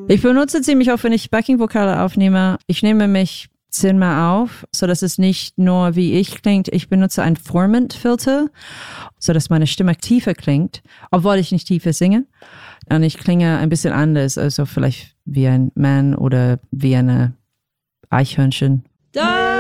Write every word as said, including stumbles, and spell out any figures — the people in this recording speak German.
Ich benutze ziemlich oft, wenn ich Backing-Vokale aufnehme, ich nehme mich zehnmal auf, sodass es nicht nur wie ich klingt. Ich benutze einen Formant-Filter, sodass meine Stimme tiefer klingt, obwohl ich nicht tiefer singe. Und ich klinge ein bisschen anders, also vielleicht wie ein Mann oder wie eine Eichhörnchen. Da